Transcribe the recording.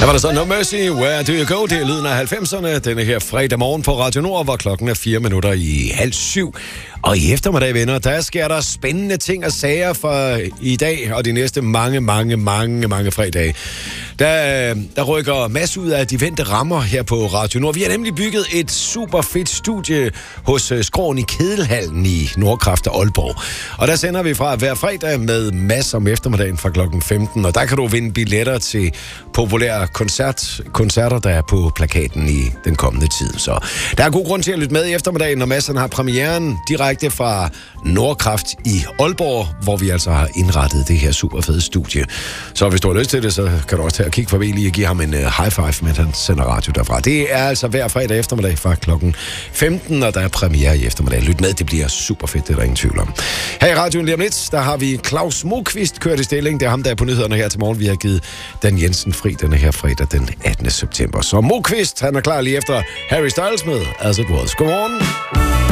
Der var der så No Mercy, Where Do You Go? Det er lyden af 90'erne, denne her fredag morgen på Radio Nord, hvor klokken er 6:04. Og i eftermiddag, venner, der sker der spændende ting og sager for i dag og de næste mange fredage. Der rykker masser ud af de vente rammer her på Radio Nord. Vi har nemlig bygget et super fedt studie hos Skråen i Kedelhallen i Nordkraft og Aalborg. Og der sender vi fra hver fredag med masser om eftermiddagen fra klokken 15. Og der kan du vinde billetter til populære koncerter, der er på plakaten i den kommende tid. Så der er god grund til at lytte med i eftermiddagen, når masserne har premieren direkte fra Nordkraft i Aalborg, hvor vi altså har indrettet det her super fede studie. Så hvis du har lyst til det, så kan du også tage og kigge forbi lige og give ham en high five, mens han sender radio derfra. Det er altså hver fredag eftermiddag fra klokken 15, og der er premiere i eftermiddag. Lyt med, det bliver super fedt, det er der ingen tvivl om. Her i radioen lige om lidt, der har vi Claus Moqvist kørt i stilling. Det er ham, der er på nyhederne her til morgen. Vi har givet Dan Jensen fri denne her fredag den 18. september. Så Moqvist, han er klar lige efter Harry Styles med As It Was. Godmorgen.